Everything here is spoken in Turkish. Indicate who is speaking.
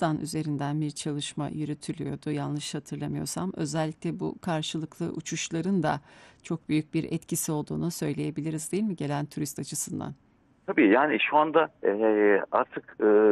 Speaker 1: Yunanistan üzerinden bir çalışma yürütülüyordu yanlış hatırlamıyorsam. Özellikle bu karşılıklı uçuşların da çok büyük bir etkisi olduğunu söyleyebiliriz değil mi gelen turist açısından?
Speaker 2: Tabii yani şu anda artık